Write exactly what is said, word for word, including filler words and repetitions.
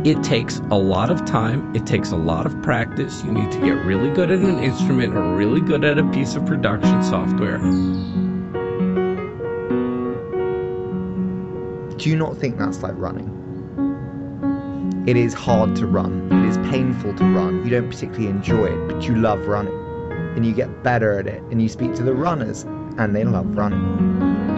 It takes a lot of time. It takes a lot of practice. You need to get really good at an instrument or really good at a piece of production software. Do you not think that's like running? It is hard to run. It is painful to run. You don't particularly enjoy it, but you love running. And you get better at it. And you speak to the runners, and they love running.